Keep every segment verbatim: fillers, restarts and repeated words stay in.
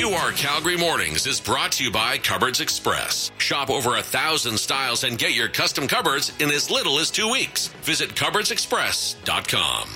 Q R Calgary Mornings is brought to you by Cupboards Express. Shop over a thousand styles and get your custom cupboards in as little as two weeks. Visit cupboards express dot com.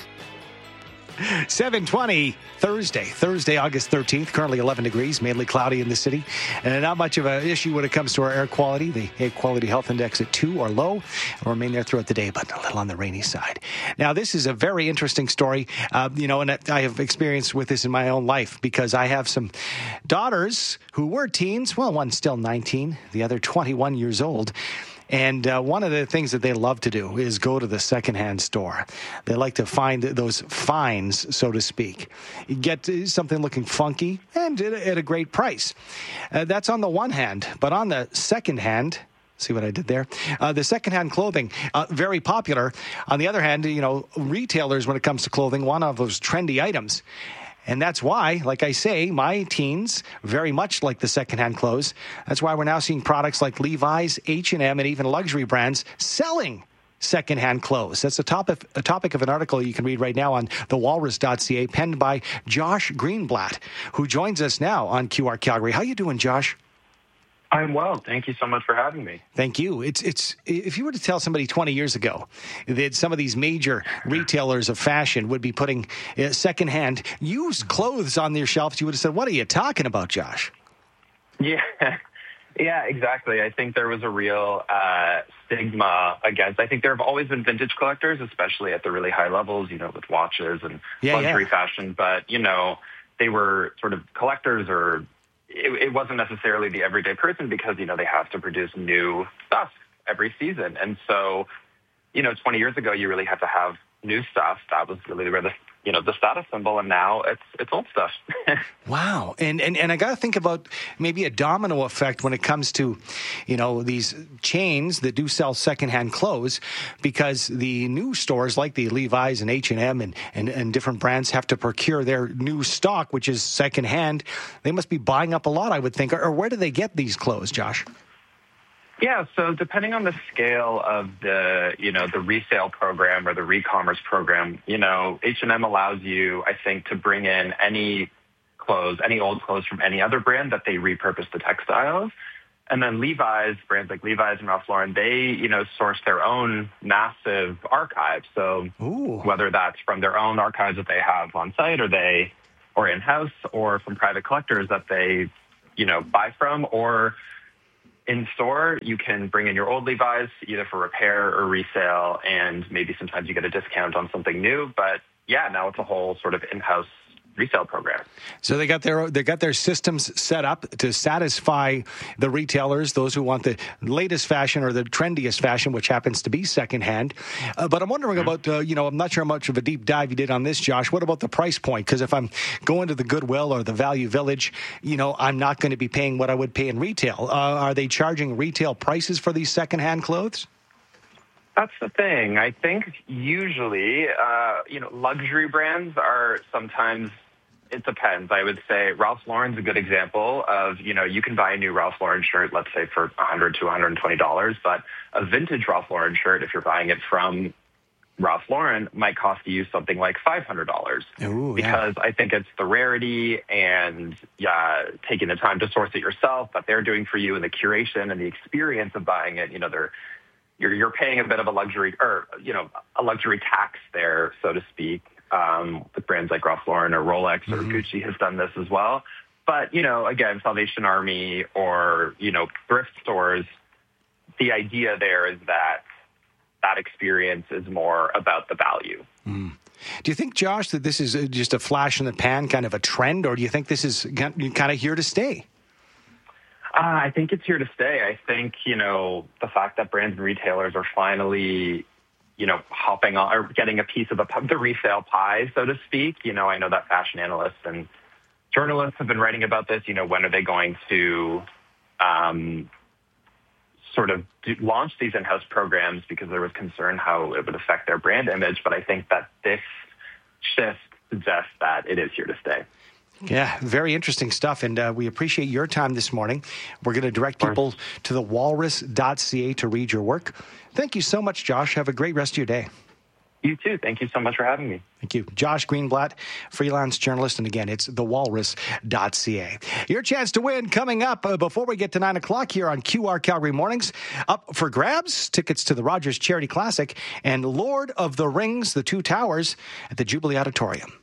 seven twenty Thursday, Thursday, August thirteenth, currently eleven degrees, mainly cloudy in the city. And not much of an issue when it comes to our air quality. The air quality health index at two or low will remain there throughout the day, but a little on the rainy side. Now, this is a very interesting story, uh, you know, and I have experience with this in my own life because I have some daughters who were teens. Well, one's still nineteen, the other twenty-one years old. And uh, one of the things that they love to do is go to the secondhand store. They like to find those finds, so to speak. You get something looking funky and at a great price. Uh, that's on the one hand. But on the second hand, see what I did there? Uh, the secondhand clothing, uh, very popular. On the other hand, you know, retailers, when it comes to clothing, one of those trendy items. And that's why, like I say, my teens very much like the secondhand clothes. That's why we're now seeing products like Levi's, H and M, and even luxury brands selling secondhand clothes. That's a topic, a topic of an article you can read right now on the walrus dot c a, penned by Josh Greenblatt, who joins us now on Q R Calgary. How you doing, Josh? I'm well. Thank you so much for having me. Thank you. It's it's if you were to tell somebody twenty years ago that some of these major retailers of fashion would be putting uh, secondhand used clothes on their shelves, you would have said, "What are you talking about, Josh?" Yeah, yeah, exactly. I think there was a real uh, stigma against. I think there have always been vintage collectors, especially at the really high levels, you know, with watches and yeah, luxury yeah. fashion. But you know, they were sort of collectors or. It, it wasn't necessarily the everyday person because, you know, they have to produce new stuff every season. And so, you know, twenty years ago, you really had to have new stuff. That was really where the, you know, the status symbol. And now it's it's old stuff. Wow. And, and and I got to think about maybe a domino effect when it comes to, you know, these chains that do sell secondhand clothes, because the new stores like the Levi's and H and M and, and, and different brands have to procure their new stock, which is secondhand. They must be buying up a lot, I would think. Or, or where do they get these clothes, Josh? Yeah, so depending on the scale of the, you know, the resale program or the re-commerce program, you know, H and M allows you, I think, to bring in any clothes, any old clothes from any other brand that they repurpose the textiles. And then Levi's, brands like Levi's and Ralph Lauren, they, you know, source their own massive archive. So Ooh. Whether that's from their own archives that they have on site or they, or in-house, or from private collectors that they, you know, buy from, or in store, you can bring in your old Levi's either for repair or resale, and maybe sometimes you get a discount on something new. But yeah, now it's a whole sort of in-house resale program. So they got their they got their systems set up to satisfy the retailers, those who want the latest fashion or the trendiest fashion, which happens to be secondhand. Uh, but I'm wondering mm-hmm. about, uh, you know, I'm not sure how much of a deep dive you did on this, Josh. What about the price point? Because if I'm going to the Goodwill or the Value Village, you know, I'm not going to be paying what I would pay in retail. Uh, are they charging retail prices for these secondhand clothes? That's the thing. I think usually, uh, you know, luxury brands are sometimes, it depends. I would say Ralph Lauren's a good example of, you know, you can buy a new Ralph Lauren shirt, let's say for one hundred dollars to one hundred twenty dollars, but a vintage Ralph Lauren shirt, if you're buying it from Ralph Lauren, might cost you something like five hundred dollars. Ooh, because yeah. I think it's the rarity and yeah, taking the time to source it yourself that they're doing for you, and the curation and the experience of buying it. You know, they're You're, you're paying a bit of a luxury, or, you know, a luxury tax there, so to speak, um, with brands like Ralph Lauren or Rolex or mm-hmm. Gucci has done this as well. But, you know, again, Salvation Army or, you know, thrift stores, the idea there is that that experience is more about the value. Mm. Do you think, Josh, that this is just a flash in the pan, kind of a trend, or do you think this is kind of here to stay? Uh, I think it's here to stay. I think, you know, the fact that brands and retailers are finally, you know, hopping on or getting a piece of the, the resale pie, so to speak. You know, I know that fashion analysts and journalists have been writing about this. You know, when are they going to um, sort of do, launch these in-house programs, because there was concern how it would affect their brand image. But I think that this shift suggests that it is here to stay. Yeah, very interesting stuff, and uh, we appreciate your time this morning. We're going to direct people to the walrus dot c a to read your work. Thank you so much, Josh. Have a great rest of your day. You too. Thank you so much for having me. Thank you. Josh Greenblatt, freelance journalist. And again, it's the walrus dot c a. Your chance to win coming up uh, before we get to nine o'clock here on Q R Calgary Mornings. Up for grabs, tickets to the Rogers Charity Classic and Lord of the Rings, The Two Towers at the Jubilee Auditorium.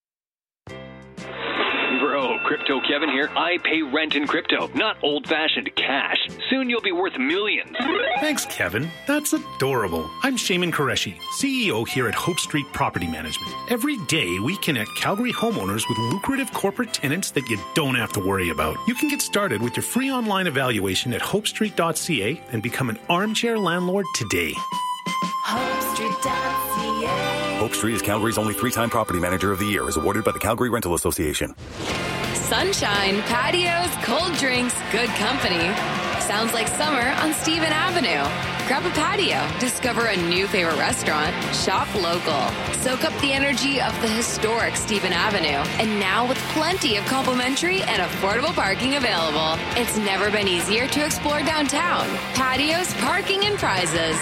Bro, Crypto Kevin here. I pay rent in crypto, not old-fashioned cash. Soon you'll be worth millions. Thanks, Kevin. That's adorable. I'm Shaman Qureshi, C E O here at Hope Street Property Management. Every day, we connect Calgary homeowners with lucrative corporate tenants that you don't have to worry about. You can get started with your free online evaluation at hope street dot c a and become an armchair landlord today. hope street dot c a. Hope Street is Calgary's only three-time Property Manager of the Year, as awarded by the Calgary Rental Association. Sunshine, patios, cold drinks, good company. Sounds like summer on Stephen Avenue. Grab a patio, discover a new favorite restaurant, shop local, soak up the energy of the historic Stephen Avenue. And now with plenty of complimentary and affordable parking available, it's never been easier to explore downtown. Patios, parking, and prizes.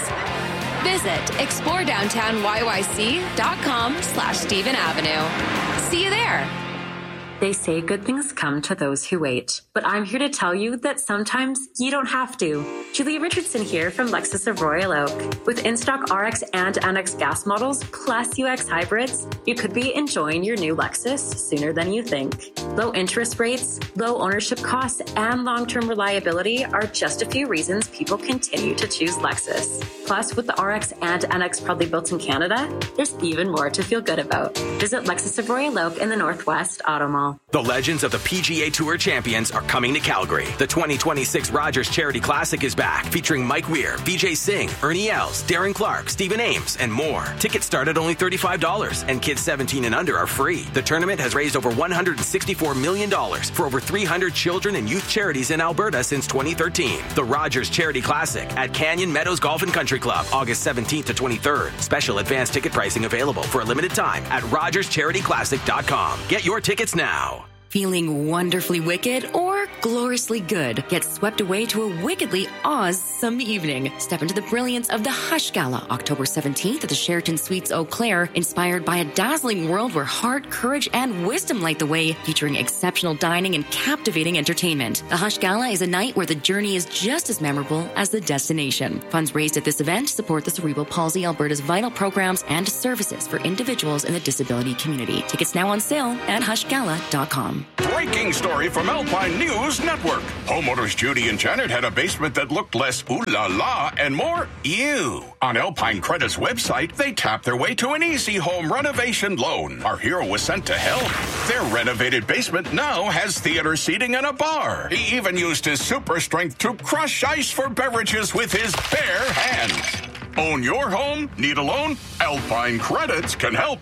Visit explore downtown y y c dot com slash Stephen Avenue. See you there. They say good things come to those who wait, but I'm here to tell you that sometimes you don't have to. Julia Richardson here from Lexus of Royal Oak. With in-stock R X and N X gas models plus U X hybrids, you could be enjoying your new Lexus sooner than you think. Low interest rates, low ownership costs, and long-term reliability are just a few reasons people continue to choose Lexus. Plus, with the R X and N X proudly built in Canada, there's even more to feel good about. Visit Lexus of Royal Oak in the Northwest Auto Mall. The legends of the P G A Tour champions are coming to Calgary. The twenty twenty-six Rogers Charity Classic is back, featuring Mike Weir, Vijay Singh, Ernie Els, Darren Clark, Stephen Ames, and more. Tickets start at only thirty-five dollars, and kids seventeen and under are free. The tournament has raised over one hundred sixty-four million dollars for over three hundred children and youth charities in Alberta since twenty thirteen. The Rogers Charity Classic at Canyon Meadows Golf and Country Club, August seventeenth to twenty-third. Special advance ticket pricing available for a limited time at rogers charity classic dot com. Get your tickets now. Feeling wonderfully wicked or gloriously good? Get swept away to a wickedly awesome evening. Step into the brilliance of the Hush Gala, October seventeenth at the Sheraton Suites Eau Claire, inspired by a dazzling world where heart, courage, and wisdom light the way, featuring exceptional dining and captivating entertainment. The Hush Gala is a night where the journey is just as memorable as the destination. Funds raised at this event support the Cerebral Palsy Alberta's vital programs and services for individuals in the disability community. Tickets now on sale at hush gala dot com. Breaking story from Alpine News Network. Homeowners Judy and Janet had a basement that looked less ooh la la and more ew. On Alpine Credit's website, they tapped their way to an easy home renovation loan. Our hero was sent to help. Their renovated basement now has theater seating and a bar. He even used his super strength to crush ice for beverages with his bare hands. Own your home? Need a loan? Alpine Credits can help.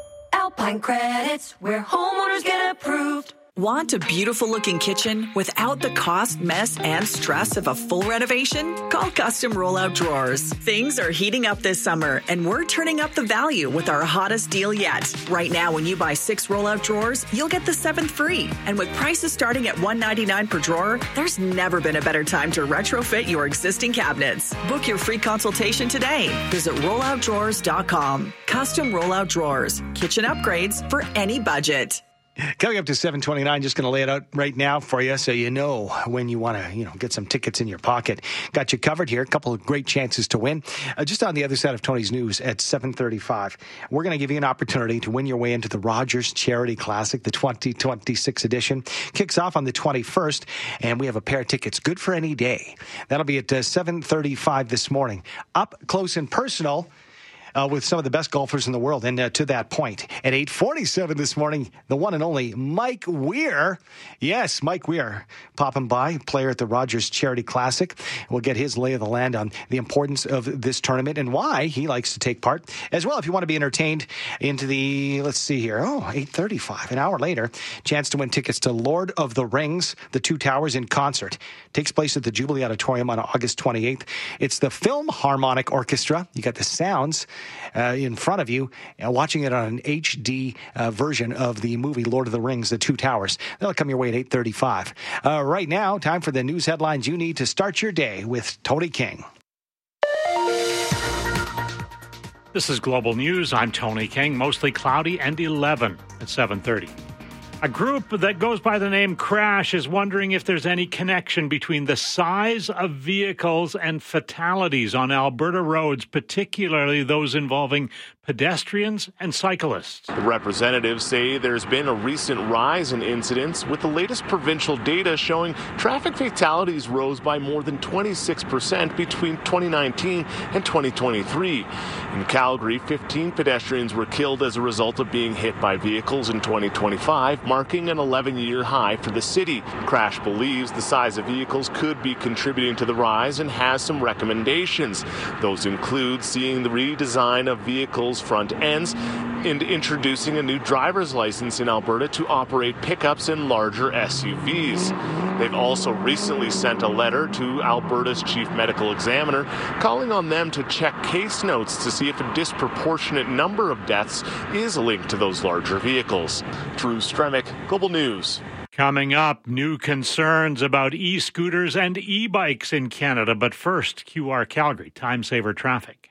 Alpine Credits, where homeowners get approved. Want a beautiful-looking kitchen without the cost, mess, and stress of a full renovation? Call Custom Rollout Drawers. Things are heating up this summer, and we're turning up the value with our hottest deal yet. Right now, when you buy six rollout drawers, you'll get the seventh free. And with prices starting at one hundred ninety-nine dollars per drawer, there's never been a better time to retrofit your existing cabinets. Book your free consultation today. Visit rollout drawers dot com. Custom Rollout Drawers. Kitchen upgrades for any budget. Coming up to seven twenty-nine, just going to lay it out right now for you so you know when you want to, you know, get some tickets in your pocket. Got you covered here. A couple of great chances to win. Uh, just on the other side of Tony's News at seven thirty-five, we're going to give you an opportunity to win your way into the Rogers Charity Classic, the twenty twenty-six edition. Kicks off on the twenty-first, and we have a pair of tickets good for any day. That'll be at uh, seven thirty-five this morning. Up close and personal. Uh, with some of the best golfers in the world. And uh, to that point, at eight forty-seven this morning, the one and only Mike Weir. Yes, Mike Weir popping by, player at the Rogers Charity Classic. We'll get his lay of the land on the importance of this tournament and why he likes to take part. As well, if you want to be entertained into the, let's see here, oh, eight thirty-five, an hour later, chance to win tickets to Lord of the Rings, The Two Towers in concert. Takes place at the Jubilee Auditorium on August twenty-eighth. It's the Philharmonic Orchestra. You got the sounds Uh, in front of you, uh, watching it on an H D uh, version of the movie Lord of the Rings, The Two Towers. That'll come your way at eight thirty-five. Uh, right now, time for the news headlines you need to start your day with Tony King. This is Global News. I'm Tony King. Mostly cloudy and eleven at seven thirty. A group that goes by the name Crash is wondering if there's any connection between the size of vehicles and fatalities on Alberta roads, particularly those involving pedestrians and cyclists. The representatives say there's been a recent rise in incidents, with the latest provincial data showing traffic fatalities rose by more than twenty-six percent between twenty nineteen and twenty twenty-three. In Calgary, fifteen pedestrians were killed as a result of being hit by vehicles in twenty twenty-five, marking an eleven-year high for the city. Crash believes the size of vehicles could be contributing to the rise and has some recommendations. Those include seeing the redesign of vehicles' front ends and introducing a new driver's license in Alberta to operate pickups and larger S U Vs. They've also recently sent a letter to Alberta's chief medical examiner calling on them to check case notes to see if a disproportionate number of deaths is linked to those larger vehicles. Drew Stremick, Global News. Coming up, new concerns about e-scooters and e-bikes in Canada. But first, Q R Calgary, time saver traffic.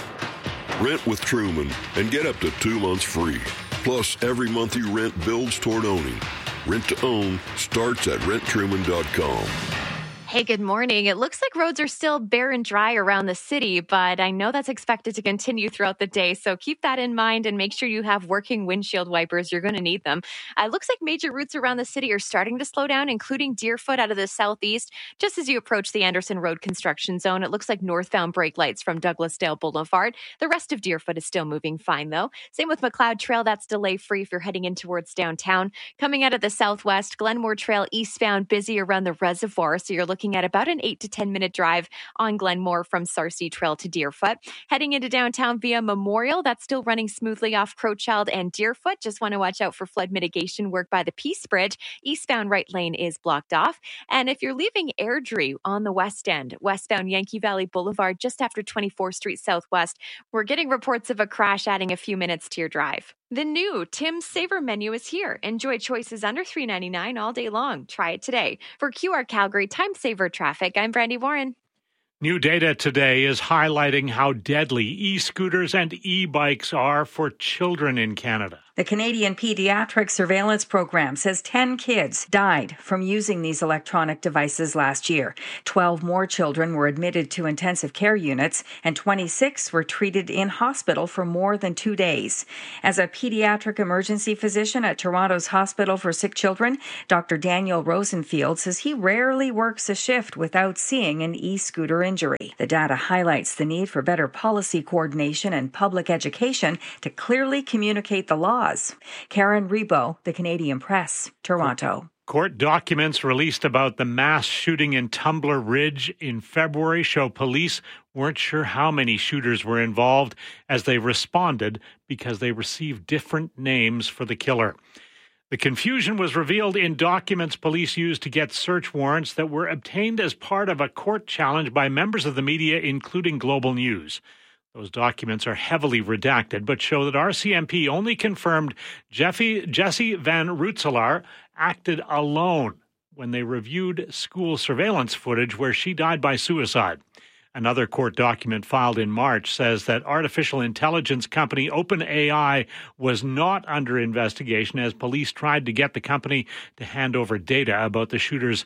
Rent with Truman and get up to two months free. Plus, every month you rent builds toward owning. Rent to own starts at rent truman dot com. Hey, good morning. It looks like roads are still bare and dry around the city, but I know that's expected to continue throughout the day. So keep that in mind and make sure you have working windshield wipers. You're going to need them. Uh, it looks like major routes around the city are starting to slow down, including Deerfoot out of the southeast. Just as you approach the Anderson Road construction zone, it looks like northbound brake lights from Douglasdale Boulevard. The rest of Deerfoot is still moving fine, though. Same with McLeod Trail. That's delay-free if you're heading in towards downtown. Coming out of the southwest, Glenmore Trail eastbound busy around the reservoir. So you're looking looking at about an eight to ten minute drive on Glenmore from Sarcee Trail to Deerfoot. Heading into downtown via Memorial, that's still running smoothly off Crowchild and Deerfoot. Just want to watch out for flood mitigation work by the Peace Bridge. Eastbound right lane is blocked off. And if you're leaving Airdrie on the west end, westbound Yankee Valley Boulevard, just after twenty-fourth Street Southwest, we're getting reports of a crash adding a few minutes to your drive. The new Tim's Savor menu is here. Enjoy choices under three ninety-nine all day long. Try it today. For Q R Calgary Time Saver Traffic, I'm Brandy Warren. New data today is highlighting how deadly e-scooters and e-bikes are for children in Canada. The Canadian Pediatric Surveillance Program says ten kids died from using these electronic devices last year. twelve more children were admitted to intensive care units, and twenty-six were treated in hospital for more than two days. As a pediatric emergency physician at Toronto's Hospital for Sick Children, Doctor Daniel Rosenfield says he rarely works a shift without seeing an e-scooter injury. The data highlights the need for better policy coordination and public education to clearly communicate the law. Karen Rebo, The Canadian Press, Toronto. Court documents released about the mass shooting in Tumbler Ridge in February show police weren't sure how many shooters were involved as they responded because they received different names for the killer. The confusion was revealed in documents police used to get search warrants that were obtained as part of a court challenge by members of the media, including Global News. Those documents are heavily redacted, but show that R C M P only confirmed Jeffy, Jesse Van Rutselaar acted alone when they reviewed school surveillance footage where she died by suicide. Another court document filed in March says that artificial intelligence company OpenAI was not under investigation as police tried to get the company to hand over data about the shooter's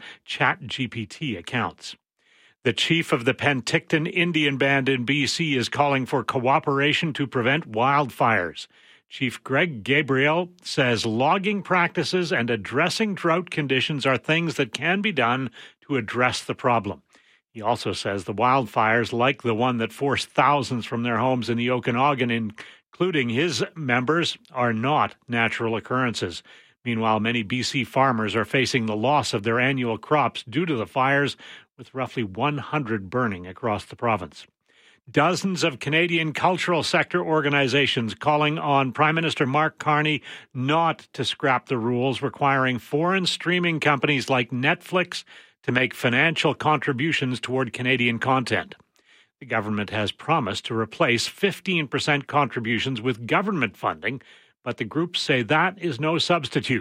ChatGPT accounts. The chief of the Penticton Indian Band in B C is calling for cooperation to prevent wildfires. Chief Greg Gabriel says logging practices and addressing drought conditions are things that can be done to address the problem. He also says the wildfires, like the one that forced thousands from their homes in the Okanagan, including his members, are not natural occurrences. Meanwhile, many B C farmers are facing the loss of their annual crops due to the fires, with roughly one hundred burning across the province. Dozens of Canadian cultural sector organizations calling on Prime Minister Mark Carney not to scrap the rules requiring foreign streaming companies like Netflix to make financial contributions toward Canadian content. The government has promised to replace fifteen percent contributions with government funding, but the groups say that is no substitute.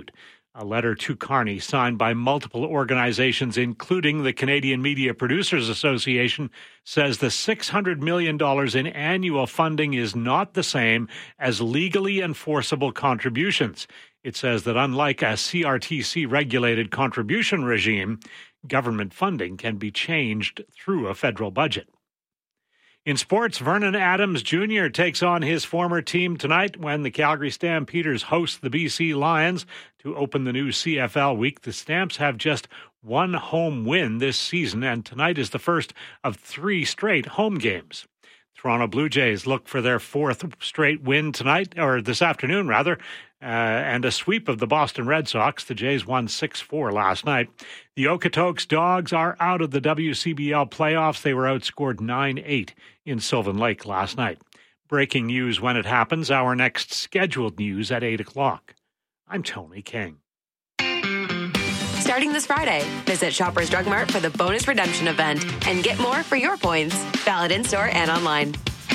A letter to Carney signed by multiple organizations, including the Canadian Media Producers Association, says the six hundred million dollars in annual funding is not the same as legally enforceable contributions. It says that unlike a C R T C-regulated contribution regime, government funding can be changed through a federal budget. In sports, Vernon Adams Junior takes on his former team tonight when the Calgary Stampeders host the B C Lions to open the new C F L week. The Stamps have just one home win this season, and tonight is the first of three straight home games. Toronto Blue Jays look for their fourth straight win tonight, or this afternoon, rather, uh, and a sweep of the Boston Red Sox. The Jays won six four last night. The Okotoks Dogs are out of the W C B L playoffs. They were outscored nine eight in Sylvan Lake last night. Breaking news when it happens. Our next scheduled news at eight o'clock. I'm Tony King. Starting this Friday, visit Shoppers Drug Mart for the bonus redemption event and get more for your points. Valid in-store and online.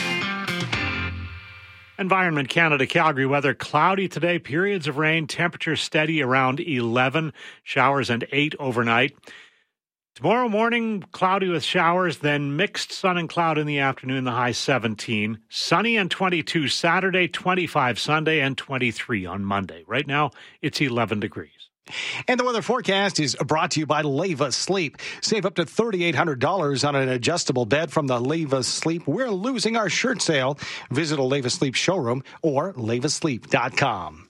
Environment Canada Calgary weather cloudy today, periods of rain, temperature steady around eleven, showers and eight overnight. Tomorrow morning, cloudy with showers, then mixed sun and cloud in the afternoon, the high seventeen. Sunny and twenty-two Saturday, twenty-five Sunday, and twenty-three on Monday. Right now, it's eleven degrees. And the weather forecast is brought to you by Leva Sleep. Save up to three thousand eight hundred dollars on an adjustable bed from the Leva Sleep. We're losing our shirt sale. Visit a Leva Sleep showroom or leva sleep dot com.